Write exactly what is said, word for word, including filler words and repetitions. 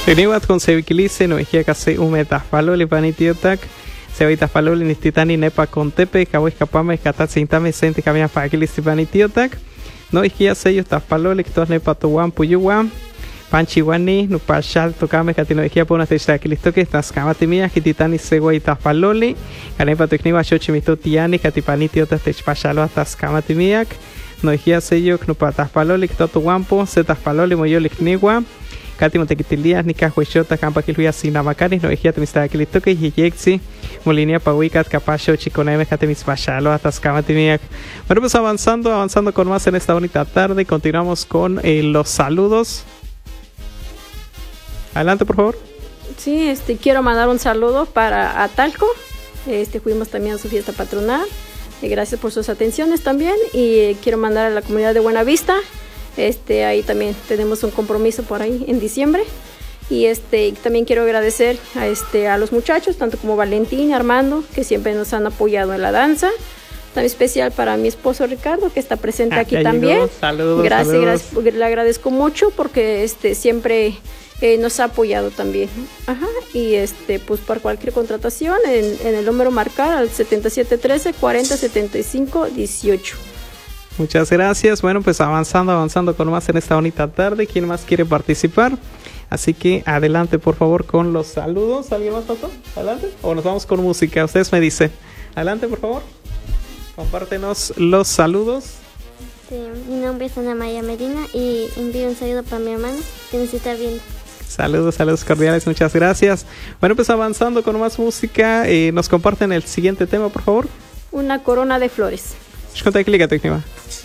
Teniwat con Sevikilice, no ejia casi umetas paloli panitiotac, Sevitas paloli nistitani nepa con tepe, cabo escapame, catat sintame, sente camina fakilisti panitiotac, no ejia sello tas paloli, que tos nepa tuwan puyuwan, panchiwani, no pachal tocame, catino ejia pona techakilisto que estas camatimia, que titani segua tas paloli, canepa tecniva xochimito tiani, catipanitiotas techpachalo hasta camatimiac, no ejia sello, no patas paloli, que toto wampo, setas paloli, moyolik niwa. Kati motequitilias ni cajuechota campa que luya sin amacanis no ejia temista aquilito que yexi molinia pawicat capacho chiconeme catemis pachalo atascama timiac. Bueno, pues avanzando, avanzando con más en esta bonita tarde, continuamos con eh, los saludos. Adelante, por favor. Sí, este quiero mandar un saludo para Atalco. Este fuimos también a su fiesta patronal. Eh, gracias por sus atenciones también y eh, quiero mandar a la comunidad de Buenavista. Este, ahí también tenemos un compromiso por ahí en diciembre y este, también quiero agradecer a, este, a los muchachos, tanto como Valentín y Armando, que siempre nos han apoyado en la danza. También especial para mi esposo Ricardo, que está presente ah, aquí también. Saludos, gracias, saludos. gracias, le agradezco mucho porque este, siempre eh, nos ha apoyado también. Ajá, y este, pues para cualquier contratación en, en el número marcar al setenta y siete trece cuarenta setenta y cinco dieciocho. Muchas gracias. Bueno, pues avanzando, avanzando con más en esta bonita tarde. ¿Quién más quiere participar? Así que adelante, por favor, con los saludos. ¿Alguien más, Toto? Adelante. O nos vamos con música. Ustedes me dicen. Adelante, por favor. Compártenos los saludos. Sí, mi nombre es Ana Maya Medina y envío un saludo para mi hermano que nos está viendo. Saludos, saludos cordiales. Muchas gracias. Bueno, pues avanzando con más música. Eh, ¿Nos comparten el siguiente tema, por favor? Una corona de flores. Escuta, clica, técnica.